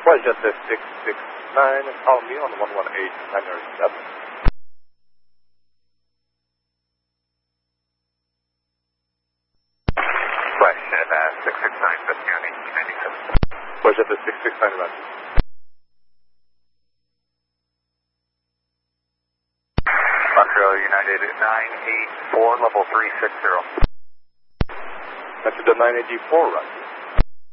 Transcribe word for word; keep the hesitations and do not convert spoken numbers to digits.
Flight Delta six six nine, call me on one one eight nine seven. Flight Delta six six nine, Biscayne ninety-seven. Flight Delta six six nine, run. Montreal United nine eight four, level three six zero. That's the nine eighty-four, run.